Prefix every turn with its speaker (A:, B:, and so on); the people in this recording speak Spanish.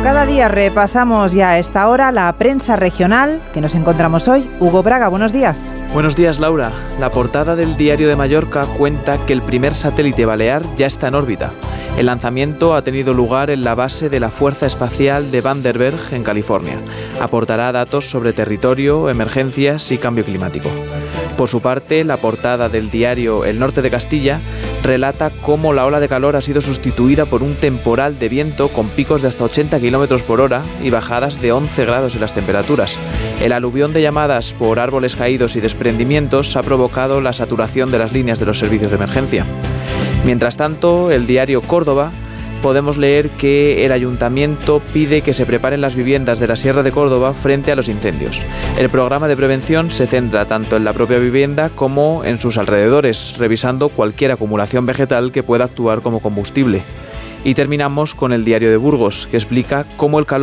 A: cada día repasamos ya a esta hora la prensa regional que nos encontramos hoy. Hugo Braga, buenos días.
B: Buenos días, Laura. La portada del Diario de Mallorca cuenta que el primer satélite balear ya está en órbita. El lanzamiento ha tenido lugar en la base de la Fuerza Espacial de Vandenberg, en California. Aportará datos sobre territorio, emergencias y cambio climático. Por su parte, la portada del diario El Norte de Castilla relata cómo la ola de calor ha sido sustituida por un temporal de viento con picos de hasta 80 km por hora y bajadas de 11 grados en las temperaturas. El aluvión de llamadas por árboles caídos y desprendimientos ha provocado la saturación de las líneas de los servicios de emergencia. Mientras tanto, el diario Córdoba podemos leer que el ayuntamiento pide que se preparen las viviendas de la Sierra de Córdoba frente a los incendios. El programa de prevención se centra tanto en la propia vivienda como en sus alrededores, revisando cualquier acumulación vegetal que pueda actuar como combustible. Y terminamos con el diario de Burgos, que explica cómo el calor